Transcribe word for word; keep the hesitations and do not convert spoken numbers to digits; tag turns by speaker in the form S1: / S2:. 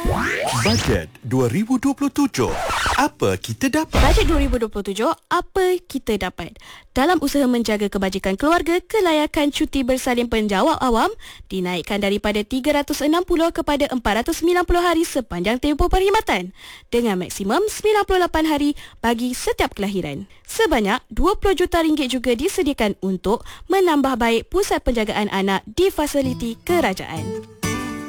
S1: Bajet dua ribu dua puluh tujuh. Apa kita dapat?
S2: Bajet dua ribu dua puluh tujuh, apa kita dapat? Dalam usaha menjaga kebajikan keluarga, kelayakan cuti bersalin penjawat awam dinaikkan daripada tiga ratus enam puluh kepada empat ratus sembilan puluh hari sepanjang tempoh perkhidmatan dengan maksimum sembilan puluh lapan hari bagi setiap kelahiran. Sebanyak dua puluh juta ringgit juga disediakan untuk menambah baik pusat penjagaan anak di fasiliti kerajaan.